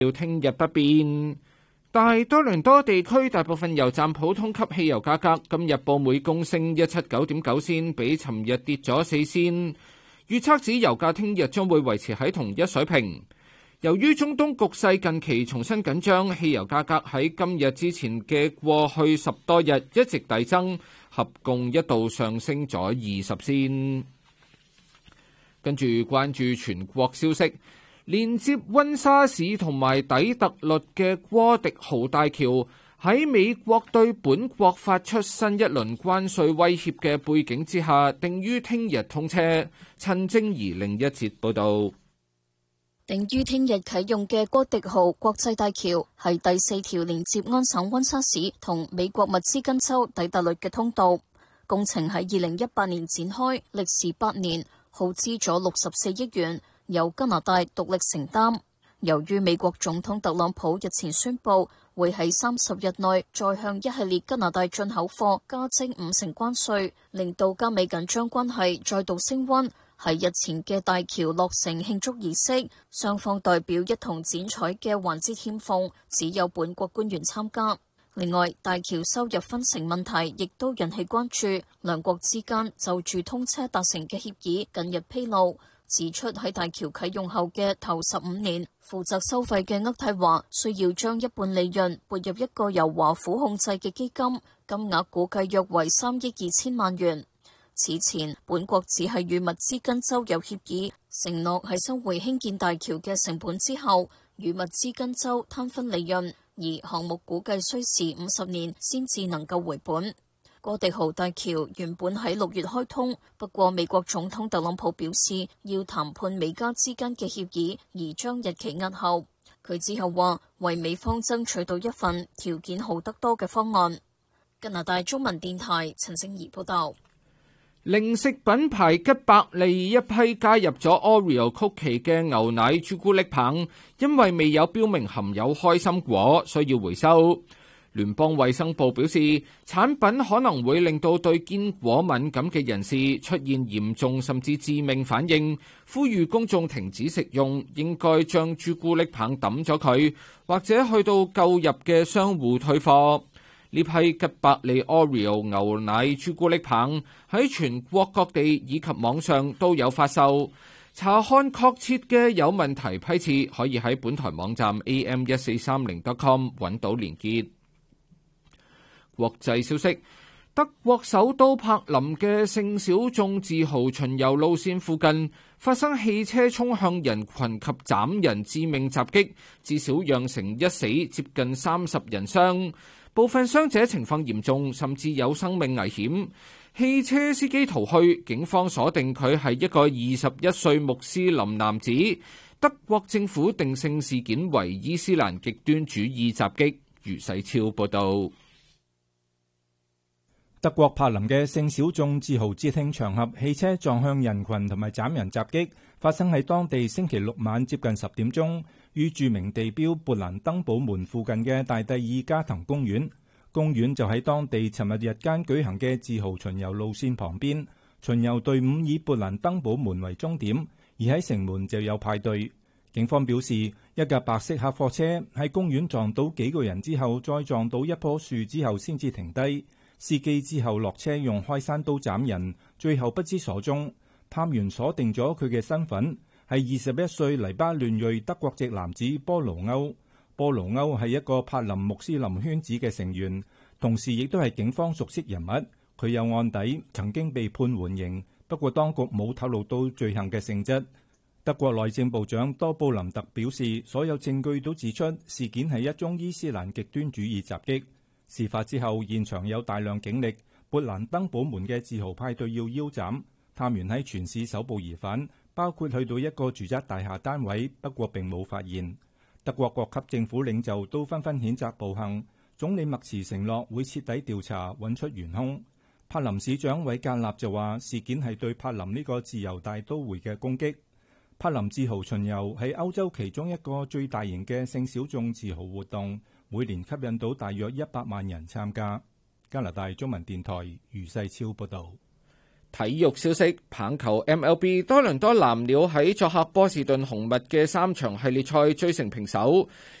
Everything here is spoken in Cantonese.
要聽日不變。大多倫多地區大部分油站普通級汽油價格今日報每公升179.9仙，比尋日跌咗4仙。預測指油價聽日將會維持喺同一水平。由於中東局勢近期重新緊張，汽油價格喺今日之前嘅過去10多日一直遞增，合共一度上升咗20仙。跟住關注全國消息。連接溫莎市同埋底特律嘅戈迪豪大橋喺美國對本國發出新一輪關稅威脅嘅背景之下，定於聽日通車。陳晶儀另一節報道。 定於聽日啟用嘅戈迪豪國際大橋係第4條連接安省溫莎市同美國密芝根州底特律嘅通道。工程喺2018年展開，歷時8年，耗資咗64億元。由加拿大獨立承擔。由於美國總統特朗普日前宣布會喺30日內再向一系列加拿大進口貨加徵50%關稅，令到加美緊張關係再度升溫。喺日前嘅大橋落成慶祝儀式，雙方代表一同剪彩嘅環節欠奉，只有本國官員參加。另外，大橋收入分成問題亦都引起關注。兩國之間就住通車達成嘅協議近日披露。指出喺大橋啟用後嘅頭15年，負責收費嘅渥太華需要將一半利潤撥入一個由華府控制嘅基金，金額估計約為3億2千萬元。此前，本國只係與密芝根州有協議，承諾喺收回興建大橋嘅成本之後，與密芝根州攤分利潤，而項目估計需時50年先至能夠回本。戈迪豪大橋原本喺6月開通，不過美國總統特朗普表示要談判美加之間嘅協議，而將日期押後。佢之後話為美方爭取到一份條件好得多嘅方案。加拿大中文電台陳靜怡報道。 零食品牌吉百利一批加入咗 Oreo 曲奇嘅牛奶朱古力棒，因為未有標明含有開心果，需要回收。聯邦衛生部表示，產品可能會令到對堅果敏感嘅人士出現嚴重甚至致命反應，呼籲公眾停止食用，應該將朱古力棒抌咗佢，或者去到購入嘅商戶退貨。呢批吉百利 Oreo 牛奶朱古力棒喺全國各地以及網上都有發售。查看確切嘅有問題批次，可以喺本台網站 am1430.com 揾到連結。國際消息，德國首都柏林嘅聖小眾自豪巡遊路線附近發生汽車衝向人群及斬人致命襲擊，至少釀成1死，接近30人傷，部分傷者情況嚴重，甚至有生命危險。汽車司機逃去，警方鎖定佢係一個21歲穆斯林男子。德國政府定性事件為伊斯蘭極端主義襲擊。余世超報道。 德國柏林嘅聖小眾自豪節慶場合汽車撞向人群同埋斬人襲擊，發生喺當地星期六晚接近10點鐘，於著名地標勃蘭登堡門附近嘅大第二加藤公園。公園就喺當地尋日日間舉行嘅自豪巡遊路線旁邊，巡遊隊伍以勃蘭登堡門為終點，而喺城門就有派對。警方表示，一架白色客貨車喺公園撞到幾個人之後，再撞到一棵樹之後先至停低。司機之後落車用開山刀斬人，最後不知所蹤。探員鎖定咗佢嘅身份，係21歲黎巴嫩裔德國籍男子波盧歐。波盧歐係一個柏林穆斯林圈子嘅成員，同時亦都係警方熟悉人物。佢有案底，曾經被判緩刑，不過當局冇透露到罪行嘅性質。德國內政部長多布林特表示，所有證據都指出事件係一宗伊斯蘭極端主義襲擊。事發之後，現場有大量警力，勃蘭登堡門嘅自豪派對要腰斬。探員喺全市搜捕疑犯，包括去到一個住宅大廈單位，不過並冇發現。德國各級政府領袖都紛紛譴責暴行，總理默茨承諾會徹底調查，揾出元兇。柏林市長韋格納就話，事件係對柏林呢個自由大都會嘅攻擊。柏林自豪巡遊係歐洲其中一個最大型嘅聖小眾自豪活動，每年吸引到大約100萬人參加。加拿大中文電台余世超報導。 體育消息，棒球 MLB 多倫多藍鳥喺作客波士頓紅襪嘅3場系列賽追成平手。